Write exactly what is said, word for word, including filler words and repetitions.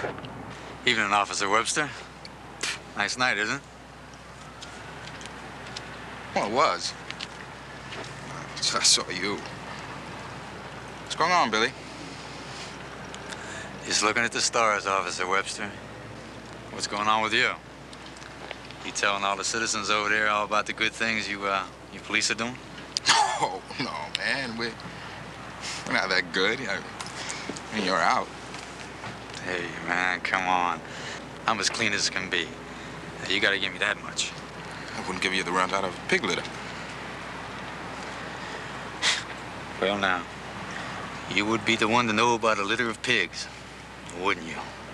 Evening, Officer Webster. Nice night, isn't it? Well, it was. I saw you. What's going on, Billy? Just looking at the stars, Officer Webster. What's going on with you? You telling all the citizens over there all about the good things you, uh, you police are doing? Oh, no, man. We're, we're not that good. I mean, you're out. Hey, man, come on. I'm as clean as can be. You gotta give me that much. I wouldn't give you the runt out of a pig litter. Well, now, you would be the one to know about a litter of pigs, wouldn't you?